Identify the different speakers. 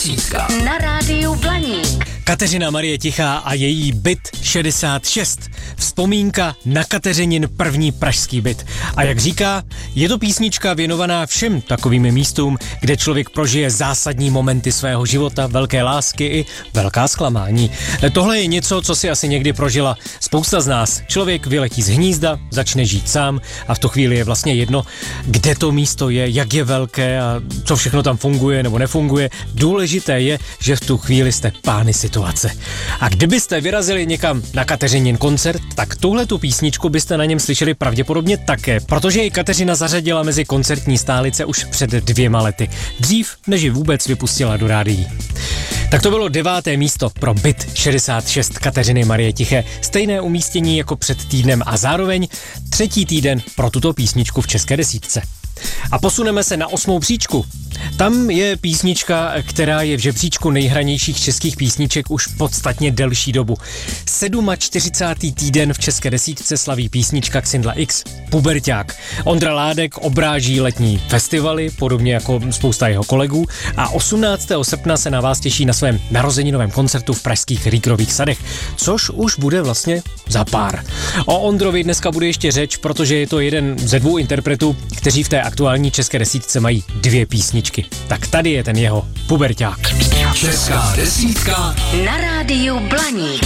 Speaker 1: desítka
Speaker 2: na rádiu Blaník.
Speaker 3: Kateřina Marie Tichá a její byt 66. Vzpomínka na Kateřinin první pražský byt. A jak říká, je to písnička věnovaná všem takovým místům, kde člověk prožije zásadní momenty svého života, velké lásky i velká zklamání. Tohle je něco, co si asi někdy prožila spousta z nás. Člověk vyletí z hnízda, začne žít sám a v tu chvíli je vlastně jedno, kde to místo je, jak je velké a co všechno tam funguje nebo nefunguje. Důležité je, že v tu chvíli jste pány situace. A kdybyste vyrazili někam na Kateřinin koncert, tak tuhletu písničku byste na něm slyšeli pravděpodobně také, protože ji Kateřina zařadila mezi koncertní stálice už před 2 lety. Dřív, než ji vůbec vypustila do rádií. Tak to bylo 9. místo pro byt 66 Kateřiny Marie Tiché. Stejné umístění jako před týdnem a zároveň 3. týden pro tuto písničku v české desítce. A posuneme se na 8. příčku. Tam je písnička, která je v žebříčku nejhranějších českých písniček už podstatně delší dobu. 47. týden v české desítce slaví písnička Xindla X, Puberťák. Ondra Ládek obráží letní festivaly, podobně jako spousta jeho kolegů, a 18. srpna se na vás těší na svém narozeninovém koncertu v pražských Rýgrových sadech, což už bude vlastně za pár. O Ondrovi dneska bude ještě řeč, protože je to jeden ze 2 interpretů, kteří v té aktuální české desítce mají 2 písničky. Tak tady je ten jeho Puberťák.
Speaker 1: Česká desítka
Speaker 2: Na rádiu Blaník.